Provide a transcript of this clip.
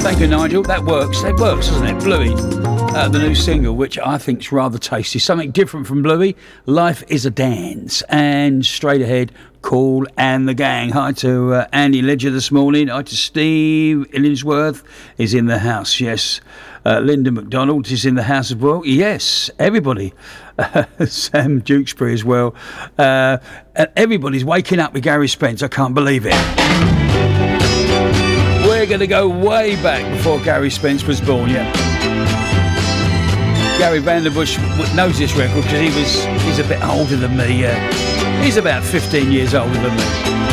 Thank you, Nigel. That works. It works, doesn't it? Bluey, the new single, which I think's rather tasty. Something different from Bluey. Life is a Dance. And straight ahead, Kool and the Gang. Hi to Andy Ledger this morning. Hi to Steve Illingsworth is in the house. Yes. Linda McDonald is in the house as well. Yes, everybody. Sam Dukesbury as well. Everybody's waking up with Gary Spence. I can't believe it. We're going to go way back before Gary Spence was born, yeah. Gary Vanderbush knows this record because he's a bit older than me, yeah. He's about 15 years older than me.